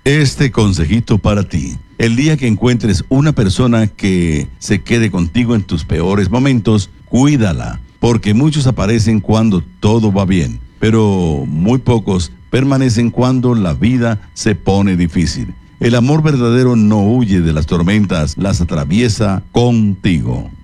Este consejito para ti. El día que encuentres una persona que se quede contigo en tus peores momentos, cuídala, porque muchos aparecen cuando todo va bien, pero muy pocos permanecen cuando la vida se pone difícil. El amor verdadero no huye de las tormentas, las atraviesa contigo.